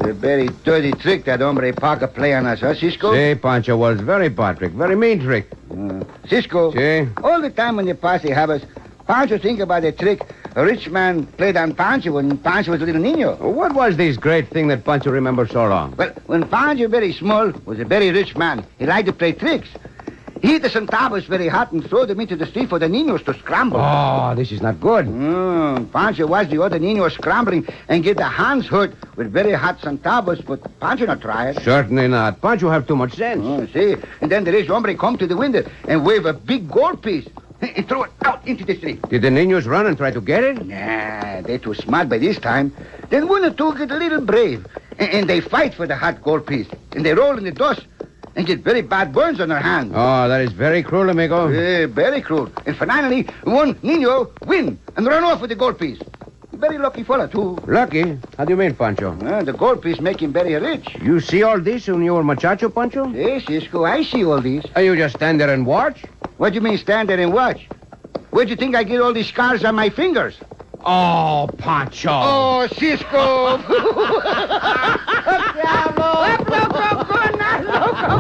A very dirty trick that hombre Parker play on us, huh, Cisco? Si, Pancho, was very bad trick. Very mean trick. Cisco, Si? all the time when the posse have us, Pancho think about the trick a rich man played on Pancho when Pancho was a little niño. What was this great thing that Pancho remembered so long? Well, when Pancho very small, was a very rich man, he liked to play tricks. He hit the centavos very hot and throw them into the street for the niños to scramble. Oh, this is not good. Pancho watched the other niños scrambling and get their hands hurt with very hot centavos, but Pancho not try it. Certainly not. Pancho have too much sense. See? And then the rich hombre come to the window and wave a big gold piece and throw it out into the street. Did the niños run and try to get it? Nah, they're too smart by this time. Then one or two get a little brave, and they fight for the hot gold piece, and they roll in the dust and get very bad burns on their hands. Oh, that is very cruel, amigo. Very cruel. And finally, one niño win and run off with the gold piece. Very lucky fella, too. Lucky? How do you mean, Pancho? The gold piece make him very rich. You see all this when you were muchacho, Pancho? Yes, Cisco, I see all these. Are you just stand there and watch? What do you mean stand there and watch? Where'd you think I get all these scars on my fingers? Oh, Pancho. Oh, Cisco!